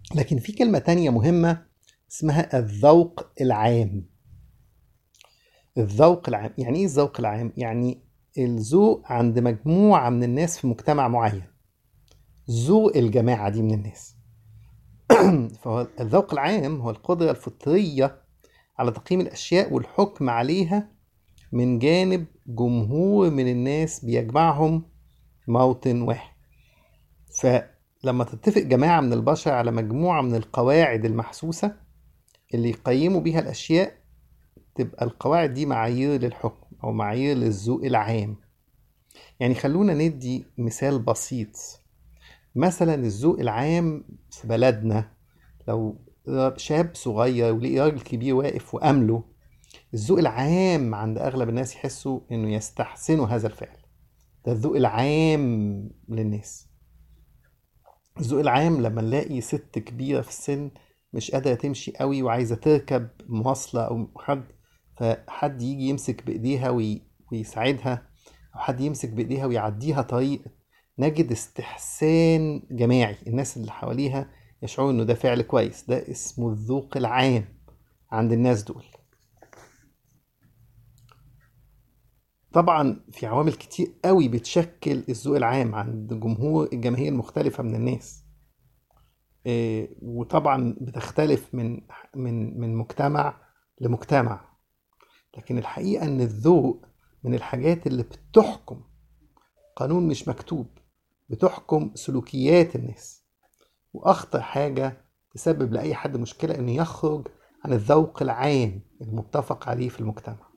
لكن في كلمة تانية مهمة اسمها الذوق العام. الذوق العام يعني ايه الذوق العام؟ يعني الذوق عند مجموعة من الناس في مجتمع معين، ذوق الجماعة دي من الناس. فهو الذوق العام هو القدرة الفطرية على تقييم الأشياء والحكم عليها من جانب جمهور من الناس بيجمعهم موطن واحد. فلما تتفق جماعة من البشر على مجموعة من القواعد المحسوسة اللي يقيموا بيها الأشياء، تبقى القواعد دي معايير للحكم أو معايير للذوق العام. يعني خلونا ندي مثال بسيط. مثلا الذوق العام في بلدنا، لو شاب صغير ولقي راجل كبير واقف وأمله، الذوق العام عند أغلب الناس يحسوا إنه يستحسنوا هذا الفعل. ده الذوق العام للناس. الذوق العام لما نلاقي ست كبيرة في السن مش قادرة تمشي قوي وعايزة تركب مواصلة أو حد، فحد يجي يمسك بإيديها ويساعدها، أو حد يمسك بإيديها ويعديها طريق، نجد استحسان جماعي. الناس اللي حواليها يشعروا إنه ده فعل كويس. ده اسمه الذوق العام عند الناس دول. طبعا في عوامل كتير قوي بتشكل الذوق العام عند الجماهير المختلفة من الناس. وطبعا بتختلف من مجتمع لمجتمع. لكن الحقيقة ان الذوق من الحاجات اللي بتحكم قانون مش مكتوب، بتحكم سلوكيات الناس. واخطر حاجة تسبب لأي حد مشكلة انه يخرج عن الذوق العام المتفق عليه في المجتمع.